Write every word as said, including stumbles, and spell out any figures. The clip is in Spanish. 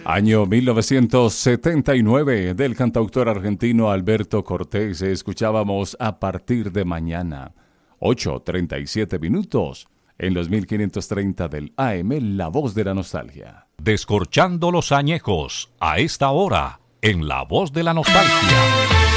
Año mil novecientos setenta y nueve, del cantautor argentino Alberto Cortés. Escuchábamos A Partir de Mañana. ocho treinta y siete minutos en los mil quinientos treinta del A M, La Voz de la Nostalgia. Descorchando los añejos a esta hora en La Voz de la Nostalgia.